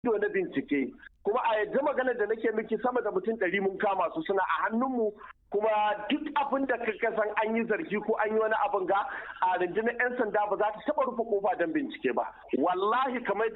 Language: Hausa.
ido na bincike. Kuma a yadda magana da nake miki sama da mutum 100 mun kama su suna a hannunmu, kuma duk abin da ka san an yi zargi ko an yi wani abin ga a rundunar 'yan sanda ba za ta taɓa rufe kofa don bincike ba. Wallahi kamar